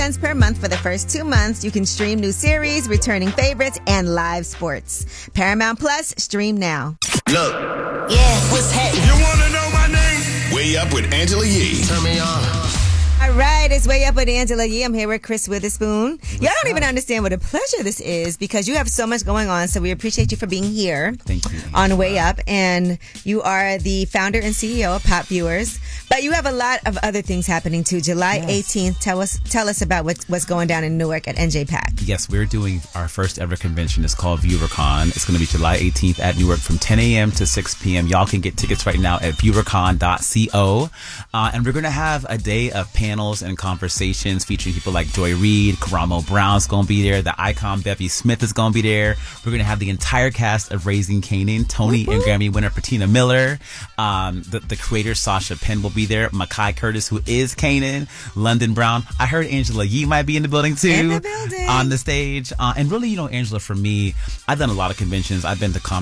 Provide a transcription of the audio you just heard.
cents per month for the first 2 months. You can stream new series, returning favorites, and live sports. Paramount Plus, stream now. Look. Yeah. What's happening? You want to know my name? Way Up with Angela Yee. Turn me on. All right, it's Way Up with Angela Yee. I'm here with Chris Witherspoon. Y'all don't even understand what a pleasure this is because you have so much going on, so we appreciate you for being here. Thank you. On Way Up, and you are the founder and CEO of Pop Viewers, but you have a lot of other things happening too. July 18th, tell us about what's going down in Newark at NJPAC. Yes, we're doing our first ever convention. It's called ViewerCon. It's going to be July 18th at Newark from 10 a.m. to 6 p.m. Y'all can get tickets right now at viewercon.co. And we're going to have a day of panels and conversations featuring people like Joy Reid, Karamo Brown's going to be there. The icon Bevy Smith is going to be there. We're going to have the entire cast of Raising Kanan, Tony and Grammy winner Patina Miller. The creator Sasha Penn will be there. Makai Curtis, who is Kanan. London Brown. I heard Angela Yee might be in the building too. In the building. On the stage. And really, Angela, for me, I've done a lot of conventions. I've been to